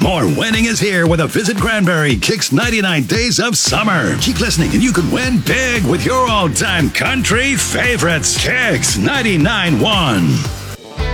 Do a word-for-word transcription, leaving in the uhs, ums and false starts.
More winning is here with a Visit Cranberry Kicks ninety-nine Days of Summer. Keep listening and you could win big with your all-time country favorites. Kicks ninety-nine point one.